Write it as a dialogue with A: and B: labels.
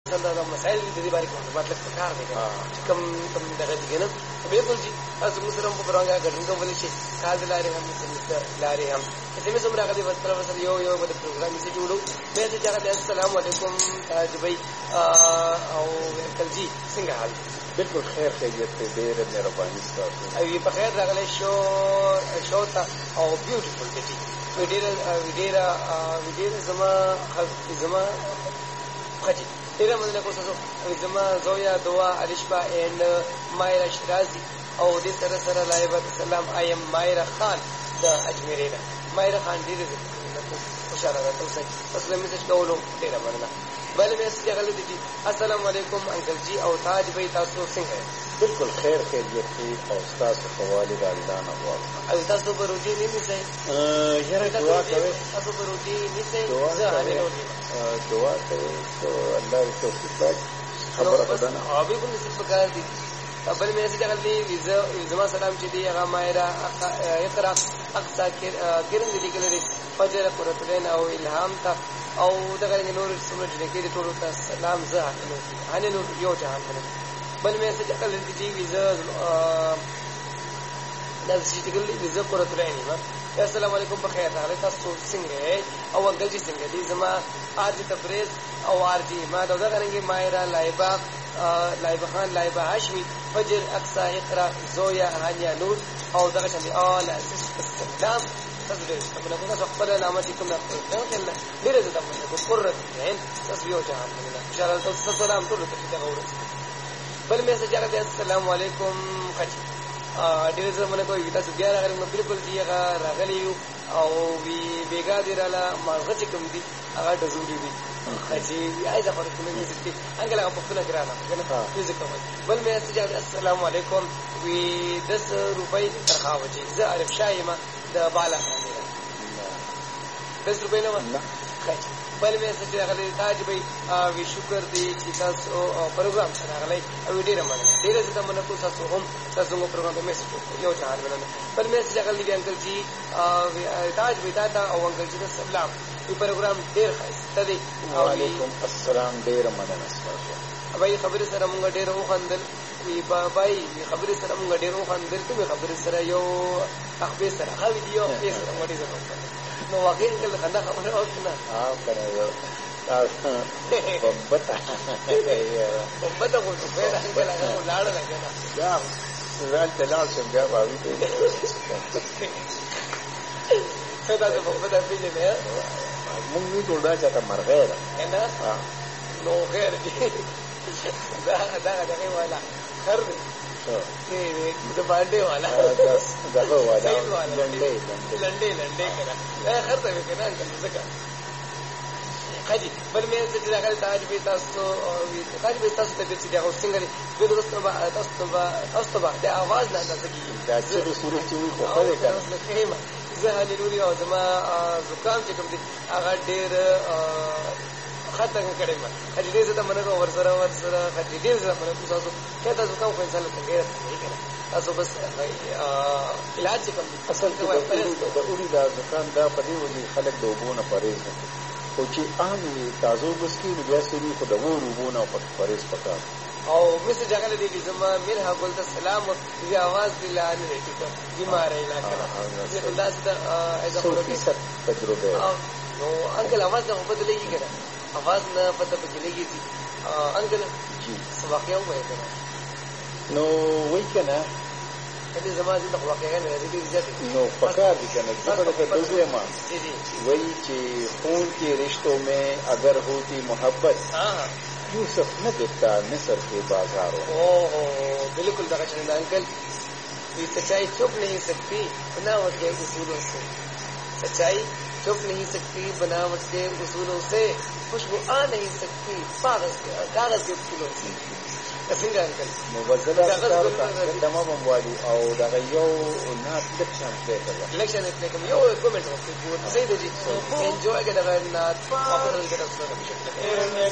A: دا مسائل د دې باره کې معلومات لږ پکار دی کم دغه دي کنه بالکل جی تاسو موږ سره په پروګرام کې ګډون کولی شي کال د لارې هم لارې هم چې موږ سره غلي وسره یو په پروګرام کې جوړو به چې هغه السلام علیکم تاج بھائی او انکل جی څنګه حال
B: بالکل خیر خیریت ته ډېر مهرباني ستاسو
A: او په خیر راغلی شو تا او بیوټیفول بیٹی ویډیو زما خجی ډېره مننه کوم تاسو زما زویا دعا الشبا اینڈ مایرا شرازی او دې سره لایبه سلام ایم مایرا خان د اجمیرینا مایرا خان ډېره خوشاله ده تاسو میسج کولو ډېره مننه بل میسج غلط دي السلام علیکم انکل جی او تاج بھائی تاسو څنګه
B: بالکل خیر خیریت او تاسو حواله د الله نه غواړم
A: او تاسو به روزي نه نیسئ
B: یاره دعا کوئ
A: تاسو به روزي نیسئ زه حاله
B: دعا کوئ ته الله دې توفیق ورکړي خبره ده نه
A: او به کوم څه پکار دي بل میسج غلطي زما سلام چې دی هغه مایرا اقرا اقصا ګرن دي لیکل فجر قرتلین او الهام تا او دغه نور سمجھ لیکل ټول ته سلام زه حاله نور یو جهان بل میسج غلطي دی ویزا دا چې ټیګل ویزا قرتلین السلام علیکم بخیر حاله تاسو څنګه او انګل جی څنګه دي زما ارجی تبریز او ارجی ما دا غرنګي مایرا لایبا خان لایبا هاشمی فجر اقصا اقرا زویا هانیا نور او دغه شندي اول استخدام تدریس طبعا تاسو خپل نامه کوم نه کړل ډیره زده مونږ قرت عین تاسو یو جهان ان شاء الله تاسو سلام ټول ته غوړ بل میسج راغلی السلام علیکم خچ ډیره زمونه کوي تاسو بیا راغلی نو بالکل دی هغه راغلی او وی بیګا دی رااله ماغه چې کوم دی هغه د زوري دی چې یای ځکه چې موږ دې انګل هغه په خپل ګرانه کنه فزیک کوي بل میسج السلام علیکم وی 10 روپۍ ترخه وځي زه عارف شایمه د بالا 10 روپۍ نه خچ بل میسج راغلی تاج بھائی وی شکر دی چې تاسو پروګرام سره راغلی او ډیره مننه ډیره زه تمنه کوم تاسو هم تاسو موږ پروګرام ته میسج یو ځان مننه بل میسج راغلی دی انکل جی تاج بھائی تا او انکل جی سلام وی پروګرام ډیر ښه دی
B: وعلیکم السلام ډیره مننه تاسو
A: بھائی خبر سره موږ ډیر وخندل وی بای خبر سره موږ ډیر وخندل ته خبر سره یو اخبار سره ها ویډیو یې سره وړي زه نو واقعي کله خندا خبره او کنه
B: کنه بمبتا
A: کو په دا څنګه لاړ لګا
B: دا ځان ته لاړ څنګه باوي ته
A: دا د بمبتا پیلې نه
B: موږ وی ټوډا چاته مرغه ده
A: نه نو غیر دي دا والا خر دي د باندې والا
B: دغه والا
A: لنډې کړه دا خر ته کنه څنګه خاجي بل مې چې راغلی تاج به تاسو تاج به تاسو ته چې دا څنګه به تاسو ته د आवाज نه اندازګي
B: دا چې صورت چې خو په کنه
A: زه هللوري او زما زکام چې کوم دي هغه ډېر خطر کړی ما خاجي دې زه منه ور سره خاجي دې زه منه تاسو ته تاسو کوم فیصله کوي تاسو بس علاج کوم
B: اصل کې د اوري دا زکام دا په دې ودی خلک د وبونه پرېز او چې عامي تاسو بس کې بیا سړي خو د وروبونه په پرېز پکار
A: او مس جګل دې زما مرها ګل ته سلام دې आवाज دې لانه دې ټیک بیمار نه کړه دې انداز ته ایزه
B: پروفیسور تجربه
A: نو انګل आवाज نه بدلېږي کنه आवाज نه پته بدلېږي انګل
B: جی
A: واقعا وایي کنه
B: نو وای کنه
A: دې زما دې واقعا نه دې ځکه
B: نو پکار دي کنه زبر ته دوزه ما وای چې خون کے رشتوں میں اگر ہوتی محبت یوسف نہ دیکھتا مصر کے بازاروں
A: بالکل دا چندا انکل یہ سچائی چھپ نہیں سکتی بناوٹ کے اصولوں سے سچائی چھپ نہیں سکتی بناوٹ کے اصولوں سے خوشبو آ نہیں سکتی کاغذ کے اصولوں سے څنګه انکل
B: مبذله دمه بموالي او دا یو نه لکشن
A: کوم یو کومنټ وکړو زه دې انجوای کړم نه په خپل کې تاسو